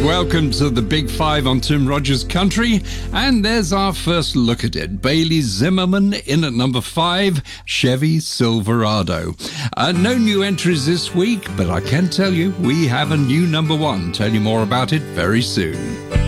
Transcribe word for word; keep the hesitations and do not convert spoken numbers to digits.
Welcome to the Big Five on Tim Rogers Country, and there's our first look at it. Bailey Zimmerman in at number five, Chevy Silverado. Uh, no new entries this week, but I can tell you we have a new number one. Tell you more about it very soon.